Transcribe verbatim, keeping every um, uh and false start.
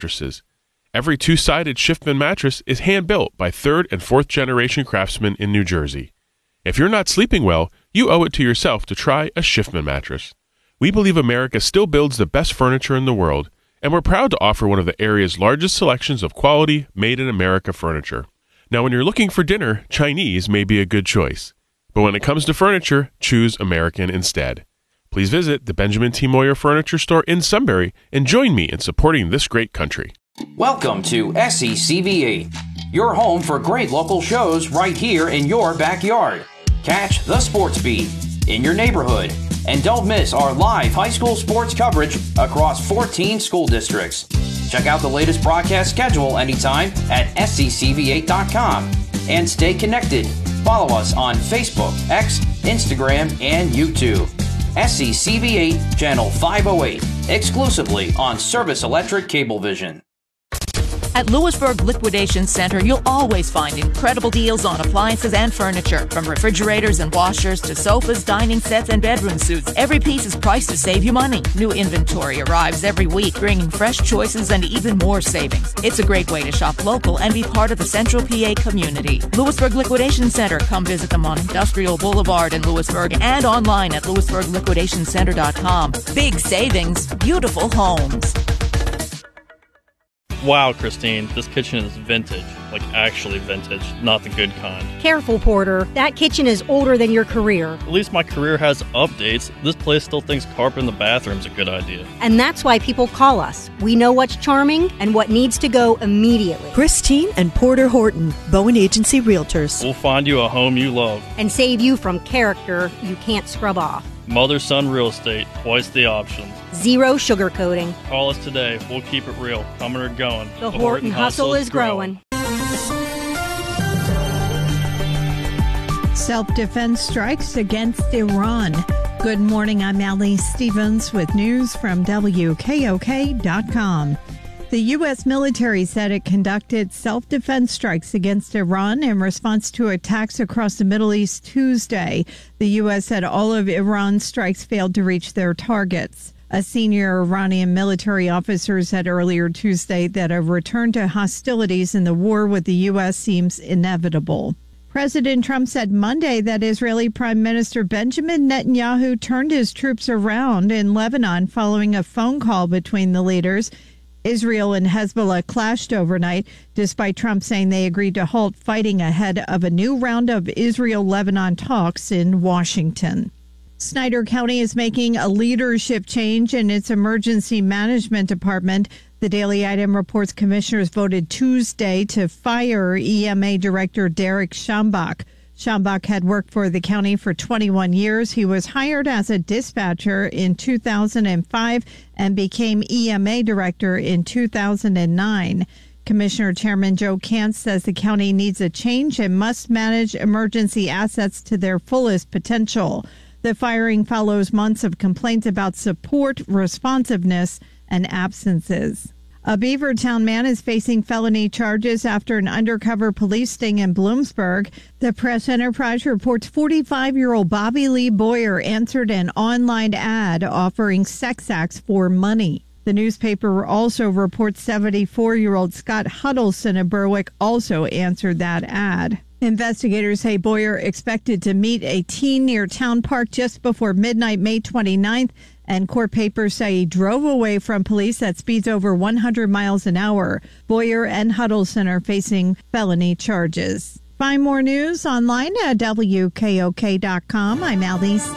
mattresses. Every two-sided Schiffman mattress is hand-built by third and fourth generation craftsmen in New Jersey. If you're not sleeping well, you owe it to yourself to try a Schiffman mattress. We believe America still builds the best furniture in the world, and we're proud to offer one of the area's largest selections of quality, made-in-America furniture. Now, when you're looking for dinner, Chinese may be a good choice. But when it comes to furniture, choose American instead. Please visit the Benjamin T. Moyer Furniture Store in Sunbury and join me in supporting this great country. Welcome to S E C V eight, your home for great local shows right here in your backyard. Catch the Sports Beat in your neighborhood, and don't miss our live high school sports coverage across fourteen school districts. Check out the latest broadcast schedule anytime at S E C V eight dot com and stay connected. Follow us on Facebook, X, Instagram, and YouTube. S E C V eight Channel five oh eight, exclusively on Service Electric Cablevision. At Lewisburg Liquidation Center, you'll always find incredible deals on appliances and furniture. From refrigerators and washers to sofas, dining sets, and bedroom suites, every piece is priced to save you money. New inventory arrives every week, bringing fresh choices and even more savings. It's a great way to shop local and be part of the Central P A community. Lewisburg Liquidation Center. Come visit them on Industrial Boulevard in Lewisburg and online at lewisburg liquidation center dot com. Big savings, beautiful homes. Wow, Christine, this kitchen is vintage. Like actually vintage, not the good kind. Careful, Porter. That kitchen is older than your career. At least my career has updates. This place still thinks carpet in the bathroom's a good idea. And that's why people call us. We know what's charming and what needs to go immediately. Christine and Porter Horton, Bowen Agency Realtors. We'll find you a home you love. And save you from character you can't scrub off. Mother-son real estate, twice the options. Zero sugarcoating. Call us today. We'll keep it real. Coming or going. The, the Horton, Horton hustle, hustle is growing. Self-defense strikes against Iran. Good morning, I'm Allie Stevens with news from W K O K dot com. The U S military said it conducted self-defense strikes against Iran in response to attacks across the Middle East Tuesday. The U S said all of Iran's strikes failed to reach their targets. A senior Iranian military officer said earlier Tuesday that a return to hostilities in the war with the U S seems inevitable. President Trump said Monday that Israeli Prime Minister Benjamin Netanyahu turned his troops around in Lebanon following a phone call between the leaders. Israel and Hezbollah clashed overnight, despite Trump saying they agreed to halt fighting ahead of a new round of Israel-Lebanon talks in Washington. Snyder County is making a leadership change in its emergency management department. The Daily Item reports commissioners voted Tuesday to fire E M A Director Derek Schambach. Schambach had worked for the county for twenty-one years. He was hired as a dispatcher in two thousand five and became E M A director in two thousand nine. Commissioner Chairman Joe Kantz says the county needs a change and must manage emergency assets to their fullest potential. The firing follows months of complaints about support, responsiveness, and absences. A Beavertown man is facing felony charges after an undercover police sting in Bloomsburg. The Press Enterprise reports forty-five-year-old Bobby Lee Boyer answered an online ad offering sex acts for money. The newspaper also reports seventy-four-year-old Scott Huddleston of Berwick also answered that ad. Investigators say Boyer expected to meet a teen near Town Park just before midnight, May twenty-ninth. And court papers say he drove away from police at speeds over one hundred miles an hour. Boyer and Huddleston are facing felony charges. Find more news online at W K O K dot com. I'm Allie.